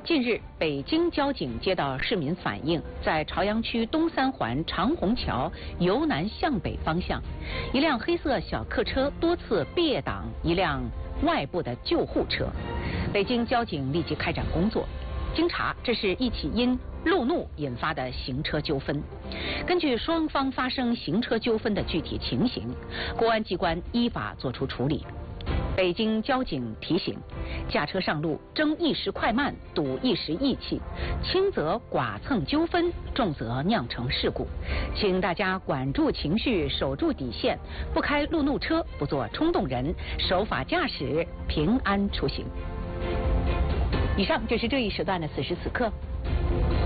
近日，北京交警接到市民反映，在朝阳区东三环长虹桥由南向北方向，一辆黑色小客车多次别挡一辆外部的救护车。北京交警立即开展工作。经查，这是一起因路怒引发的行车纠纷。根据双方发生行车纠纷的具体情形，公安机关依法作出处理。北京交警提醒：驾车上路争一时快慢，赌一时义气，轻则剐蹭纠纷，重则酿成事故。请大家管住情绪，守住底线，不开路怒车，不做冲动人，守法驾驶，平安出行。以上就是这一时段的此时此刻。